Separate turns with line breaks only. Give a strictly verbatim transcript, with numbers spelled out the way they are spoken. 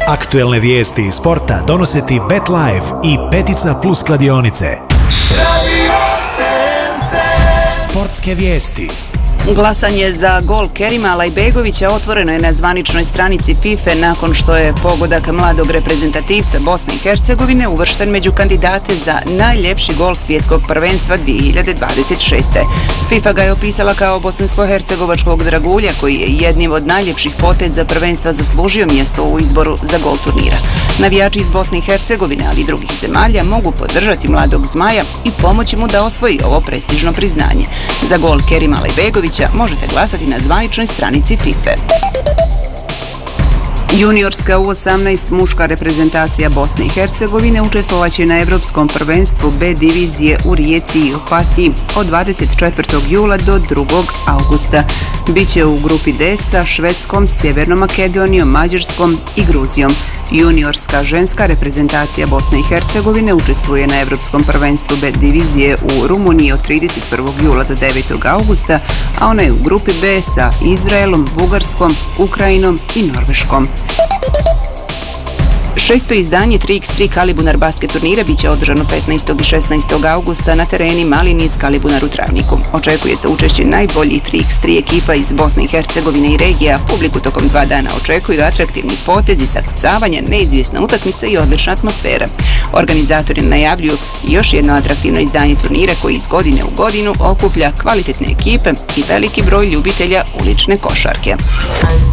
Aktuelne vijesti iz sporta donose ti BetLife i Petica Plus kladionice. Sportske vijesti.
Glasanje za gol Kerima Alajbegovića otvoreno je na zvaničnoj stranici FIFA nakon što je pogodak mladog reprezentativca Bosne i Hercegovine uvršten među kandidate za najljepši gol svjetskog prvenstva dvije hiljade dvadeset šeste. FIFA ga je opisala kao bosansko-hercegovačkog dragulja koji je jednim od najljepših poteza prvenstva zaslužio mjesto u izboru za gol turnira. Navijači iz Bosne i Hercegovine, ali i drugih zemalja, mogu podržati mladog Zmaja i pomoći mu da osvoji ovo prestižno priznanje. Za gol Kerima Alajbegovića možete glasati na zvaničnoj stranici FIFA. Juniorska U osamnaest muška reprezentacija Bosne i Hercegovine učestvovaće na Evropskom prvenstvu B divizije u Rijeci i Opatiji od dvadeset četvrtog jula do drugog augusta. Biće u grupi D sa Švedskom, Sjevernom Makedonijom, Mađarskom i Gruzijom. Juniorska ženska reprezentacija Bosne i Hercegovine učestvuje na Evropskom prvenstvu B divizije u Rumuniji od trideset prvog jula do devetog augusta, a ona je u grupi B sa Izraelom, Bugarskom, Ukrajinom i Norveškom. Šesto izdanje tri iks tri Kalibunar basket turnira biće održano petnaestog i šesnaestog augusta na tereni Mali niz Kalibunar u Travniku. Očekuje se učešće najboljih tri iks tri ekipa iz Bosne i Hercegovine i regija. Publiku tokom dva dana očekuju atraktivni potezi, zakucavanja, neizvjesna utakmica i odlična atmosfera. Organizatori najavljuju još jedno atraktivno izdanje turnira koji iz godine u godinu okuplja kvalitetne ekipe i veliki broj ljubitelja ulične košarke.